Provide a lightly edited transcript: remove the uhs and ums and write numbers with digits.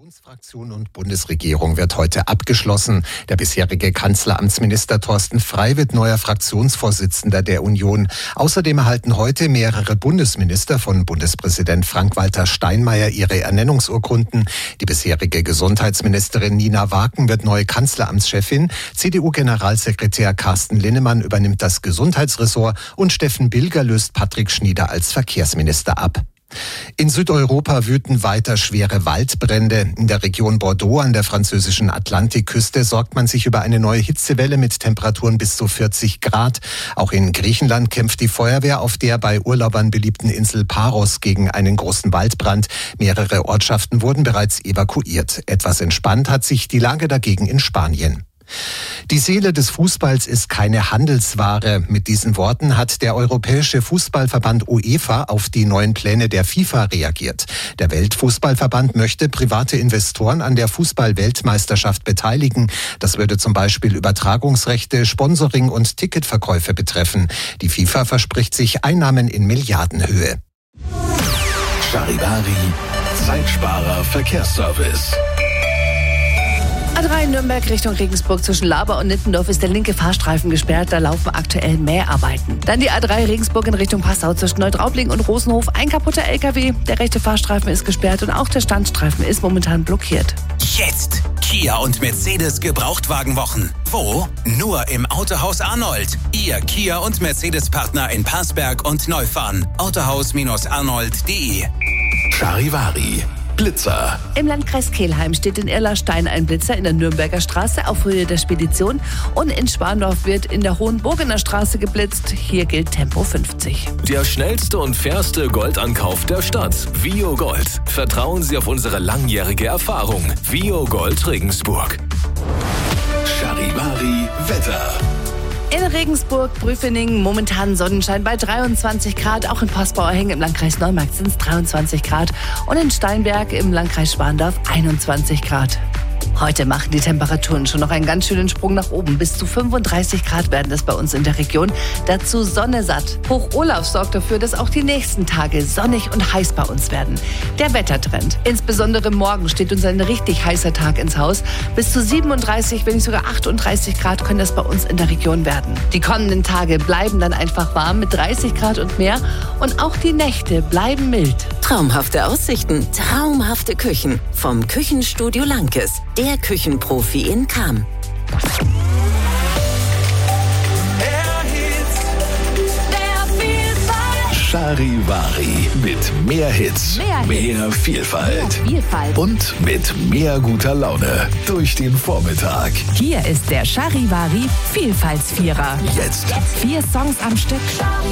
Koalitionsfraktion und Bundesregierung wird heute abgeschlossen. Der bisherige Kanzleramtsminister Thorsten Frey wird neuer Fraktionsvorsitzender der Union. Außerdem erhalten heute mehrere Bundesminister von Bundespräsident Frank-Walter Steinmeier ihre Ernennungsurkunden. Die bisherige Gesundheitsministerin Nina Waken wird neue Kanzleramtschefin. CDU-Generalsekretär Carsten Linnemann übernimmt das Gesundheitsressort und Steffen Bilger löst Patrick Schnieder als Verkehrsminister ab. In Südeuropa wüten weiter schwere Waldbrände. In der Region Bordeaux an der französischen Atlantikküste sorgt man sich über eine neue Hitzewelle mit Temperaturen bis zu 40 Grad. Auch in Griechenland kämpft die Feuerwehr auf der bei Urlaubern beliebten Insel Paros gegen einen großen Waldbrand. Mehrere Ortschaften wurden bereits evakuiert. Etwas entspannt hat sich die Lage dagegen in Spanien. Die Seele des Fußballs ist keine Handelsware. Mit diesen Worten hat der Europäische Fußballverband UEFA auf die neuen Pläne der FIFA reagiert. Der Weltfußballverband möchte private Investoren an der Fußball-Weltmeisterschaft beteiligen. Das würde zum Beispiel Übertragungsrechte, Sponsoring und Ticketverkäufe betreffen. Die FIFA verspricht sich Einnahmen in Milliardenhöhe. Charivari, Zeitsparer Verkehrsservice. A3 Nürnberg Richtung Regensburg zwischen Laber und Nittendorf ist der linke Fahrstreifen gesperrt. Da laufen aktuell Mäharbeiten. Dann die A3 Regensburg in Richtung Passau zwischen Neutraubling und Rosenhof. Ein kaputter LKW. Der rechte Fahrstreifen ist gesperrt und auch der Standstreifen ist momentan blockiert. Jetzt Kia und Mercedes Gebrauchtwagenwochen. Wo? Nur im Autohaus Arnold. Ihr Kia und Mercedes-Partner in Parsberg und Neufahren. Autohaus-arnold.de. Charivari. Blitzer. Im Landkreis Kelheim steht in Irlerstein ein Blitzer in der Nürnberger Straße auf Höhe der Spedition und in Spandorf wird in der Hohenburgener Straße geblitzt. Hier gilt Tempo 50. Der schnellste und fairste Goldankauf der Stadt. Vio Gold. Vertrauen Sie auf unsere langjährige Erfahrung. Vio Gold Regensburg. Charivari Wetter. In Regensburg, Prüfeningen momentan Sonnenschein bei 23 Grad. Auch in Postbauerhängen im Landkreis Neumarkt sind es 23 Grad. Und in Steinberg im Landkreis Spandorf 21 Grad. Heute machen die Temperaturen schon noch einen ganz schönen Sprung nach oben. Bis zu 35 Grad werden es bei uns in der Region. Dazu Sonne satt. Hoch-Olaf sorgt dafür, dass auch die nächsten Tage sonnig und heiß bei uns werden. Der Wettertrend. Insbesondere morgen steht uns ein richtig heißer Tag ins Haus. Bis zu 37, wenn nicht sogar 38 Grad können das bei uns in der Region werden. Die kommenden Tage bleiben dann einfach warm mit 30 Grad und mehr. Und auch die Nächte bleiben mild. Traumhafte Aussichten, traumhafte Küchen. Vom Küchenstudio Lankes. Der Küchenprofi in Cham. Charivari mit mehr Hits, mehr Vielfalt und mit mehr guter Laune durch den Vormittag. Hier ist der Charivari Vielfaltsvierer. Jetzt 4 Songs am Stück.